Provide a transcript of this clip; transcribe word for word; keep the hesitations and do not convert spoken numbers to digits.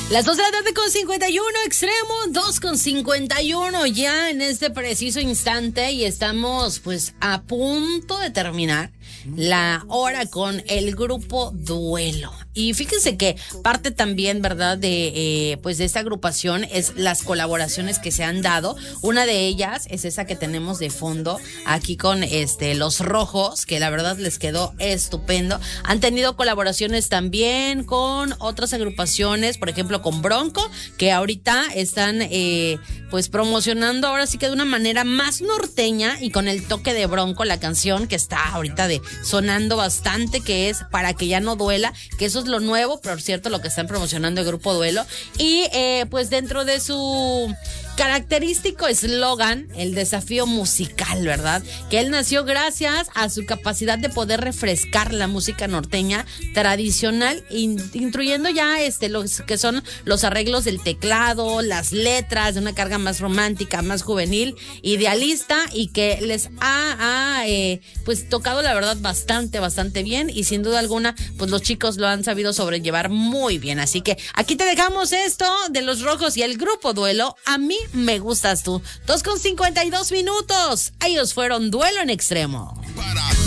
Las dos de la tarde con cincuenta y uno, Extremo, dos con cincuenta y uno ya en este preciso instante y estamos pues a punto de terminar la hora con el grupo Duelo. Y fíjense que parte también, ¿verdad?, de eh, pues de esta agrupación es las colaboraciones que se han dado. Una de ellas es esa que tenemos de fondo aquí con este Los Rojos, que la verdad les quedó estupendo. Han tenido colaboraciones también con otras agrupaciones, por ejemplo con Bronco, que ahorita están eh, pues promocionando ahora sí que de una manera más norteña y con el toque de Bronco, la canción que está ahorita de sonando bastante, que es Para que ya no duela, que eso es lo nuevo, por cierto, lo que están promocionando el grupo Duelo. Y eh, pues dentro de su característico eslogan, el desafío musical, ¿verdad?, que él nació gracias a su capacidad de poder refrescar la música norteña tradicional, incluyendo ya este los que son los arreglos del teclado, las letras de una carga más romántica, más juvenil, idealista, y que les ha, ha eh, pues tocado la verdad bastante, bastante bien, y sin duda alguna pues los chicos lo han sabido sobrellevar muy bien. Así que aquí te dejamos esto de Los Rojos y el grupo Duelo, A mí me gustas tú. Dos con cincuenta y dos minutos. Ellos fueron Duelo en Extremo. Para